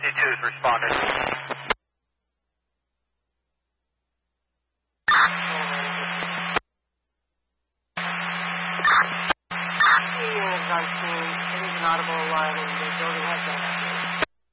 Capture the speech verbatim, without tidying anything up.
fifty-two is responding. Units on scene. It is an audible alarm and the building has been evacuated.